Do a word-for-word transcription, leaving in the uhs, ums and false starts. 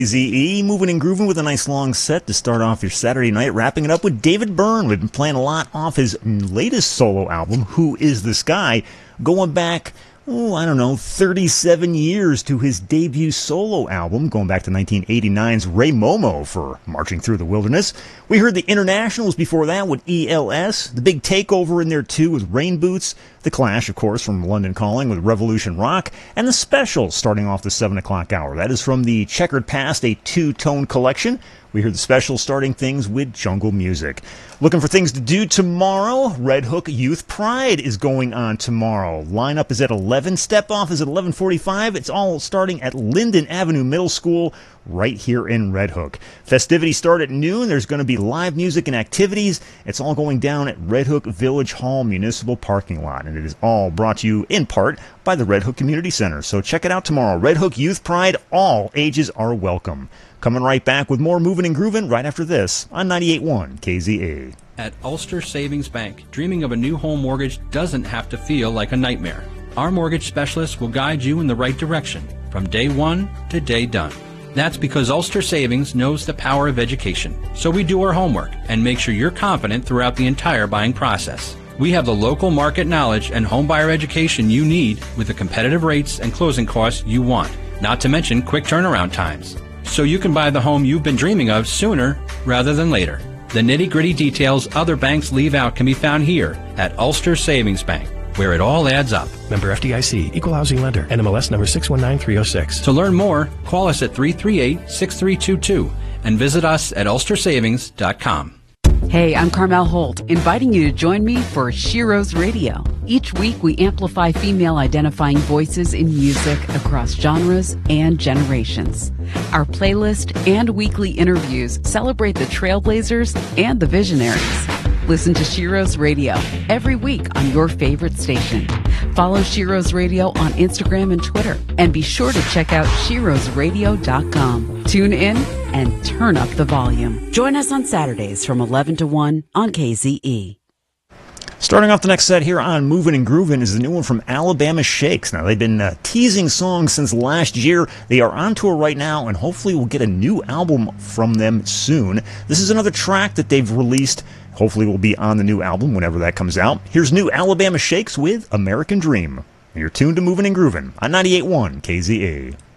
Z E, moving and grooving with a nice long set to start off your Saturday night, wrapping it up with David Byrne. We've been playing a lot off his latest solo album, Who Is This Guy, going back, oh, I don't know, thirty-seven years to his debut solo album, going back to nineteen eighty-nine's Ray Momo for Marching Through the Wilderness. We heard the Internationals before that with E L S, the Big Takeover in there too with Rain Boots, The Clash, of course, from London Calling with Revolution Rock, and the Specials starting off the seven o'clock hour. That is from the Checkered Past, a two-tone collection. We heard the Specials starting things with Jungle Music. Looking for things to do tomorrow? Red Hook Youth Pride is going on tomorrow. Lineup is at eleven. Step off is at eleven forty-five. It's all starting at Linden Avenue Middle School right here in Red Hook. Festivities start at noon. There's going to be live music and activities. It's all going down at Red Hook Village Hall Municipal Parking Lot, and it is all brought to you in part by the Red Hook Community Center. So check it out tomorrow. Red Hook Youth Pride. All ages are welcome. Coming right back with more Moving and Grooving right after this on ninety-eight point one K Z A. At Ulster Savings Bank, dreaming of a new home mortgage doesn't have to feel like a nightmare. Our mortgage specialists will guide you in the right direction from day one to day done. That's because Ulster Savings knows the power of education. So we do our homework and make sure you're confident throughout the entire buying process. We have the local market knowledge and home buyer education you need with the competitive rates and closing costs you want, not to mention quick turnaround times. So you can buy the home you've been dreaming of sooner rather than later. The nitty-gritty details other banks leave out can be found here at Ulster Savings Bank, where it all adds up. Member F D I C, Equal Housing Lender, N M L S number six one nine three oh six. To learn more, call us at three three eight, six three two two and visit us at ulster savings dot com. Hey, I'm Carmel Holt, inviting you to join me for Shiro's Radio. Each week, we amplify female-identifying voices in music across genres and generations. Our playlist and weekly interviews celebrate the trailblazers and the visionaries. Listen to Shiro's Radio every week on your favorite station. Follow Shiro's Radio on Instagram and Twitter, and be sure to check out shiros radio dot com. Tune in and turn up the volume. Join us on Saturdays from eleven to one on K Z E. Starting off the next set here on Movin' and Groovin' is the new one from Alabama Shakes. Now, they've been uh, teasing songs since last year. They are on tour right now, and hopefully we'll get a new album from them soon. This is another track that they've released. Hopefully will be on the new album whenever that comes out. Here's new Alabama Shakes with American Dream. And you're tuned to Movin' and Groovin' on ninety-eight point one K Z A.